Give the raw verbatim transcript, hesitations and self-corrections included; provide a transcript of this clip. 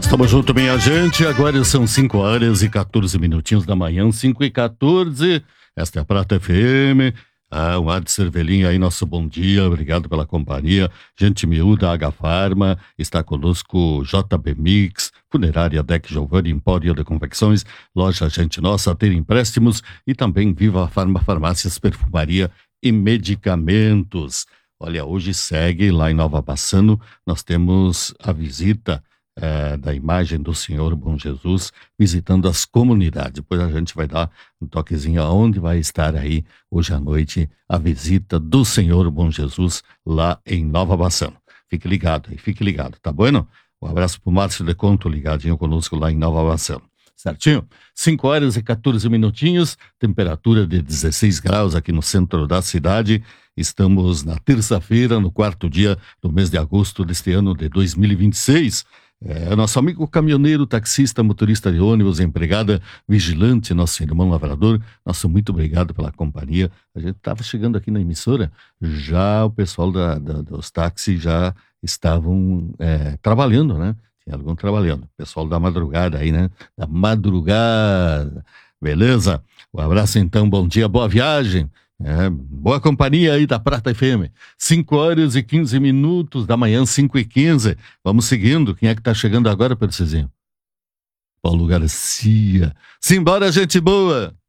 Estamos juntos, minha gente. Agora são cinco horas e quatorze minutinhos da manhã, cinco e quatorze. Esta é a Prata F M. Ah, um ar de cervelinho aí, nosso bom dia. Obrigado pela companhia. Gente miúda, H Farma. Está conosco J B Mix, Funerária Deck Giovanni, Empório de Confecções, Loja Gente Nossa, Ter Empréstimos e também Viva Farma Farmácias, Perfumaria e Medicamentos. Olha, hoje segue lá em Nova Bassano, nós temos a visita É, da imagem do Senhor Bom Jesus, visitando as comunidades. Depois a gente vai dar um toquezinho aonde vai estar aí hoje à noite a visita do Senhor Bom Jesus lá em Nova Bassano. Fique ligado aí, fique ligado, tá bueno? Um abraço pro Márcio de Conto, ligadinho conosco lá em Nova Bassano. Certinho? cinco horas e quatorze minutinhos, temperatura de dezesseis graus aqui no centro da cidade. Estamos na terça-feira, no quarto dia do mês de agosto deste ano de dois mil e vinte e seis. É, nosso amigo caminhoneiro, taxista, motorista de ônibus, empregada, vigilante, nosso irmão lavrador, nosso muito obrigado pela companhia. A gente estava chegando aqui na emissora, já o pessoal da, da, dos táxis já estavam é, trabalhando, né? Tinha algum trabalhando. Pessoal da madrugada aí, né? Da madrugada. Beleza? Um abraço então, bom dia, boa viagem. É, boa companhia aí da Prata F M. cinco horas e quinze minutos da manhã, cinco e quinze. Vamos seguindo. Quem é que tá chegando agora, Percizinho? Paulo Garcia. Simbora, gente boa!